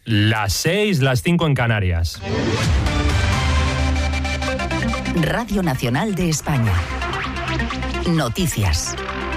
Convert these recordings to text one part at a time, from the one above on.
Las 6, las 5 en Canarias. Radio Nacional de España. Noticias.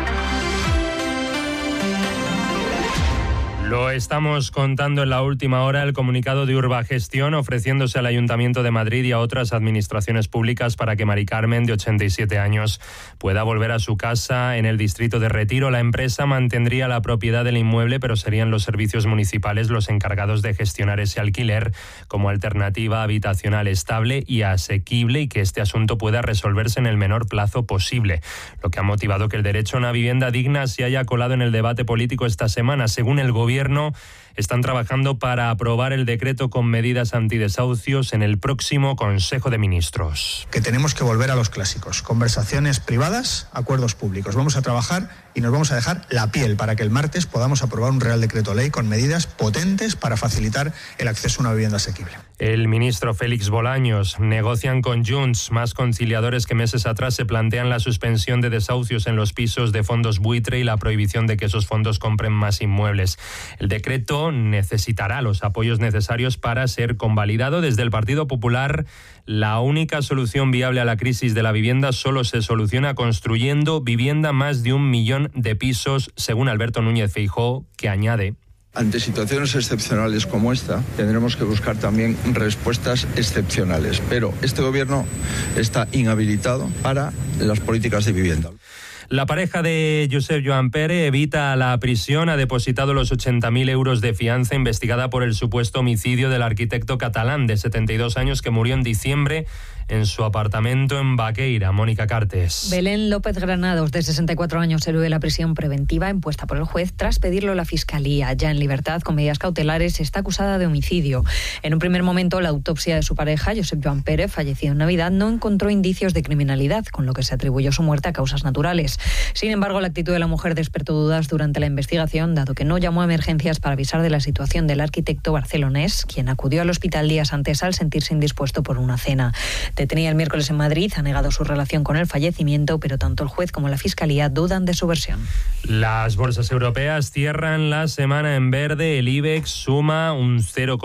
Lo estamos contando en la última hora, el comunicado de Urbagestión ofreciéndose al Ayuntamiento de Madrid y a otras administraciones públicas para que Mari Carmen, de 87 años, pueda volver a su casa en el distrito de Retiro. La empresa mantendría la propiedad del inmueble, pero serían los servicios municipales los encargados de gestionar ese alquiler como alternativa habitacional estable y asequible, y que este asunto pueda resolverse en el menor plazo posible, lo que ha motivado que el derecho a una vivienda digna se haya colado en el debate político esta semana. Según el Gobierno, están trabajando para aprobar el decreto con medidas antidesahucios en el próximo Consejo de Ministros. Que tenemos que volver a los clásicos, conversaciones privadas, acuerdos públicos. Vamos a trabajar y nos vamos a dejar la piel para que el martes podamos aprobar un Real Decreto Ley con medidas potentes para facilitar el acceso a una vivienda asequible. El ministro Félix Bolaños: negocian con Junts, más conciliadores que meses atrás se plantean la suspensión de desahucios en los pisos de fondos buitre y la prohibición de que esos fondos compren más inmuebles. El decreto necesitará los apoyos necesarios para ser convalidado. Desde el Partido Popular, la única solución viable a la crisis de la vivienda solo se soluciona construyendo vivienda, más de 1 millón de pisos, según Alberto Núñez Feijóo, que añade: ante situaciones excepcionales como esta, tendremos que buscar también respuestas excepcionales. Pero este gobierno está inhabilitado para las políticas de vivienda. La pareja de Josep Joan Pere evita la prisión. Ha depositado los 80.000 euros de fianza, investigada por el supuesto homicidio del arquitecto catalán de 72 años que murió en diciembre en su apartamento en Baqueira. Mónica Cartes. Belén López Granados, de 64 años, elude la prisión preventiva impuesta por el juez tras pedirlo a la Fiscalía. Ya en libertad, con medidas cautelares, está acusada de homicidio. En un primer momento, la autopsia de su pareja, Josep Joan Pere, fallecido en Navidad, no encontró indicios de criminalidad, con lo que se atribuyó su muerte a causas naturales. Sin embargo, la actitud de la mujer despertó dudas durante la investigación, dado que no llamó a emergencias para avisar de la situación del arquitecto barcelonés, quien acudió al hospital días antes al sentirse indispuesto por una cena. Detenida el miércoles en Madrid, ha negado su relación con el fallecimiento, pero tanto el juez como la Fiscalía dudan de su versión. Las bolsas europeas cierran la semana en verde. El IBEX suma un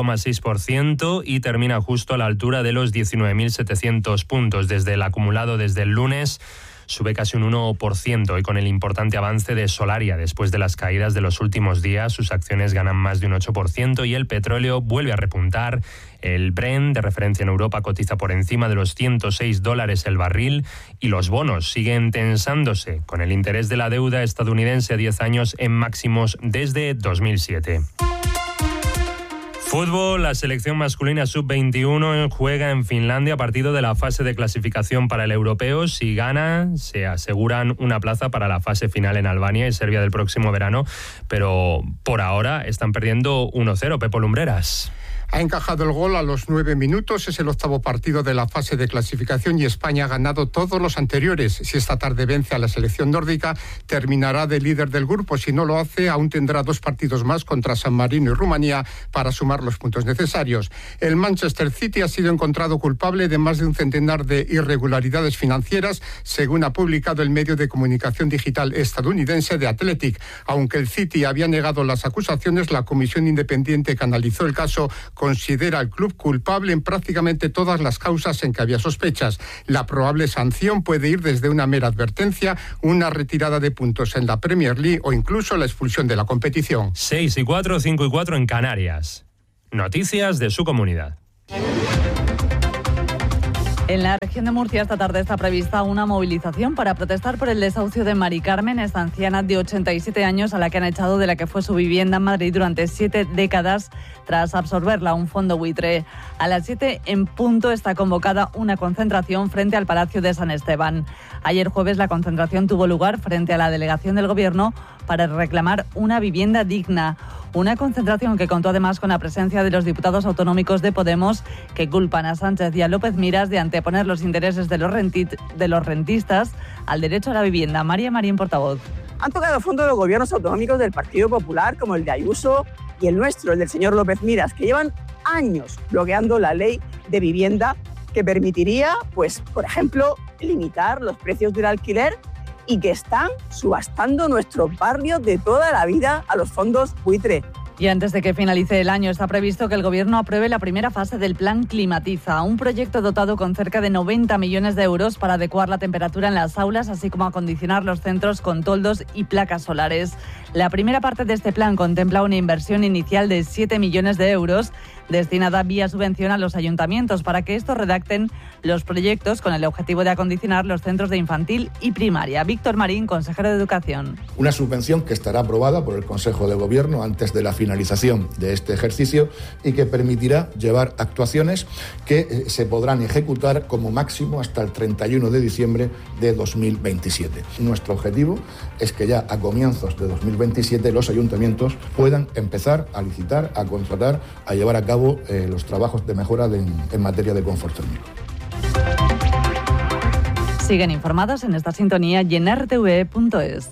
0,6% y termina justo a la altura de los 19.700 puntos. Desde el acumulado desde el lunes sube casi un 1%, y con el importante avance de Solaria después de las caídas de los últimos días, sus acciones ganan más de un 8% y el petróleo vuelve a repuntar. El Brent, de referencia en Europa, cotiza por encima de los $106 el barril, y los bonos siguen tensándose, con el interés de la deuda estadounidense a 10 años en máximos desde 2007. Fútbol, la selección masculina sub-21 juega en Finlandia partido de la fase de clasificación para el europeo. Si gana, se aseguran una plaza para la fase final en Albania y Serbia del próximo verano, pero por ahora están perdiendo 1-0. Pepo Lumbreras. Ha encajado el gol a los 9 minutos, es el octavo partido de la fase de clasificación y España ha ganado todos los anteriores. Si esta tarde vence a la selección nórdica, terminará de líder del grupo. Si no lo hace, aún tendrá 2 partidos más contra San Marino y Rumanía para sumar los puntos necesarios. El Manchester City ha sido encontrado culpable de más de un centenar de irregularidades financieras, según ha publicado el medio de comunicación digital estadounidense The Athletic. Aunque el City había negado las acusaciones, la comisión independiente que analizó el caso considera al club culpable en prácticamente todas las causas en que había sospechas. La probable sanción puede ir desde una mera advertencia, una retirada de puntos en la Premier League o incluso la expulsión de la competición. 6:04, 5:04 en Canarias. Noticias de su comunidad. En la región de Murcia esta tarde está prevista una movilización para protestar por el desahucio de Mari Carmen, esta anciana de 87 años a la que han echado de la que fue su vivienda en Madrid durante 7 décadas tras absorberla un fondo buitre. A las 7 en punto está convocada una concentración frente al Palacio de San Esteban. Ayer jueves la concentración tuvo lugar frente a la delegación del Gobierno para reclamar una vivienda digna. Una concentración que contó además con la presencia de los diputados autonómicos de Podemos, que culpan a Sánchez y a López Miras de anteponer los intereses de los rentistas al derecho a la vivienda. María Marín, portavoz. Han tocado fondo los gobiernos autonómicos del Partido Popular, como el de Ayuso y el nuestro, el del señor López Miras, que llevan años bloqueando la ley de vivienda que permitiría, pues, por ejemplo, limitar los precios del alquiler, y que están subastando nuestros barrios de toda la vida a los fondos buitre. Y antes de que finalice el año está previsto que el Gobierno apruebe la primera fase del Plan Climatiza, un proyecto dotado con cerca de 90 millones de euros para adecuar la temperatura en las aulas, así como acondicionar los centros con toldos y placas solares. La primera parte de este plan contempla una inversión inicial de 7 millones de euros destinada vía subvención a los ayuntamientos para que estos redacten los proyectos con el objetivo de acondicionar los centros de infantil y primaria. Víctor Marín, consejero de Educación. Una subvención que estará aprobada por el Consejo de Gobierno antes de la finalización de este ejercicio y que permitirá llevar actuaciones que se podrán ejecutar como máximo hasta el 31 de diciembre de 2027. Nuestro objetivo es que ya a comienzos de 2027 los ayuntamientos puedan empezar a licitar, a contratar, a llevar a cabo los trabajos de mejora en materia de confort térmico. Siguen informados en esta sintonía y en rtve.es.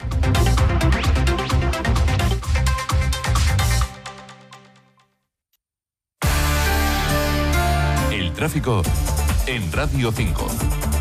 El tráfico en Radio 5.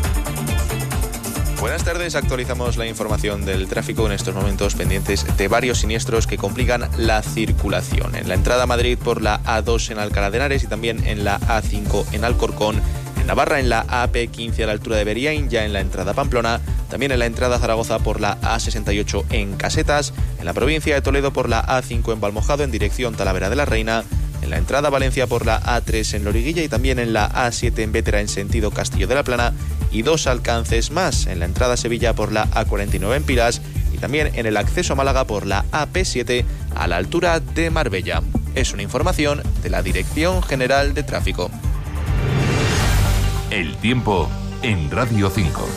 Buenas tardes, actualizamos la información del tráfico en estos momentos pendientes de varios siniestros que complican la circulación. En la entrada a Madrid por la A2 en Alcalá de Henares y también en la A5 en Alcorcón, en Navarra en la AP15 a la altura de Beriaín, ya en la entrada a Pamplona, también en la entrada a Zaragoza por la A68 en Casetas, en la provincia de Toledo por la A5 en Valmojado en dirección Talavera de la Reina, en la entrada a Valencia por la A3 en Loriguilla y también en la A7 en Vétera en sentido Castillo de la Plana, y 2 alcances más en la entrada a Sevilla por la A49 en Piras y también en el acceso a Málaga por la AP7 a la altura de Marbella. Es una información de la Dirección General de Tráfico. El tiempo en Radio 5.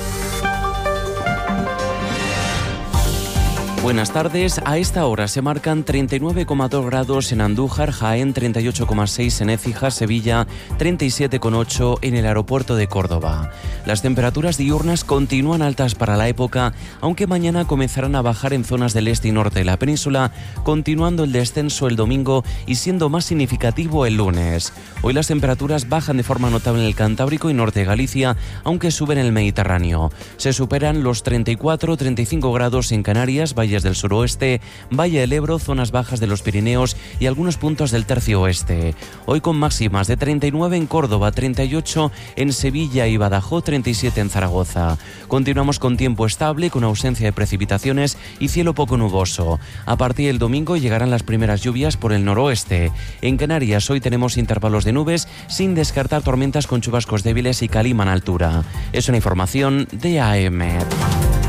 Buenas tardes. A esta hora se marcan 39,2 grados en Andújar, Jaén 38,6 en Écija, Sevilla 37,8 en el aeropuerto de Córdoba. Las temperaturas diurnas continúan altas para la época, aunque mañana comenzarán a bajar en zonas del este y norte de la península, continuando el descenso el domingo y siendo más significativo el lunes. Hoy las temperaturas bajan de forma notable en el Cantábrico y norte de Galicia, aunque suben en el Mediterráneo. Se superan los 34-35 grados en Canarias, Valles del suroeste, Valle del Ebro, zonas bajas de los Pirineos y algunos puntos del tercio oeste. Hoy con máximas de 39 en Córdoba, 38 en Sevilla y Badajoz, 37 en Zaragoza. Continuamos con tiempo estable, con ausencia de precipitaciones y cielo poco nuboso. A partir del domingo llegarán las primeras lluvias por el noroeste. En Canarias hoy tenemos intervalos de nubes, sin descartar tormentas con chubascos débiles y calima en altura. Es una información de AEMET.